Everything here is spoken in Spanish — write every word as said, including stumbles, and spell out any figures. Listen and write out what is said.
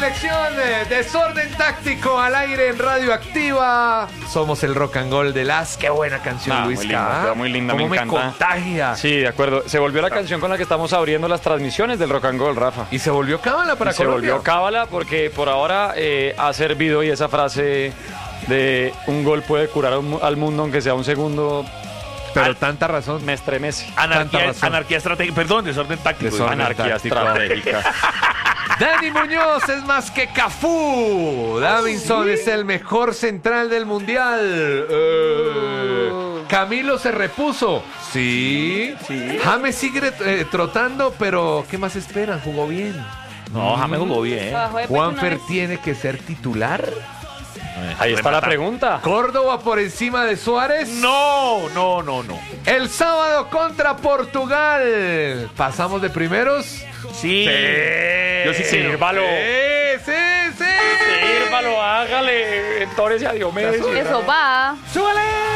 selección, eh, Desorden Táctico al aire en Radioactiva. Somos el rock and roll de las. Qué buena canción, Ah, Luis. muy linda, muy linda, me ¿Cómo me encanta. contagia? Sí, de acuerdo. Se volvió la canción con la que estamos abriendo las transmisiones del Rock and Roll, Rafa. Y se volvió cábala para Y se Colombia. volvió cábala porque por ahora eh, ha servido, y esa frase de un gol puede curar un- al mundo aunque sea un segundo, Pero tanta razón. me estremece. Tanta Anarquía, razón. anarquía estratégica, perdón, desorden táctico. Desorden Anarquía táctico. estratégica. Dani Muñoz es más que Cafú. Davinson es el mejor central del mundial. Eh, Camilo se repuso. Sí. James sigue eh, trotando, pero ¿qué más esperan? Jugó bien. No, James jugó bien. Bajo de pecho Juanfer una vez. tiene que ser titular. Ahí está la Remata. pregunta. Córdoba por encima de Suárez. No, no, no, no. El sábado contra Portugal. ¿Pasamos de primeros? Sí. Yo sí quiero. Sírvalo. Sí, sí, sí. Sírvalo, hágale. Entonces a Diomedes. Eso va. ¡Súbale!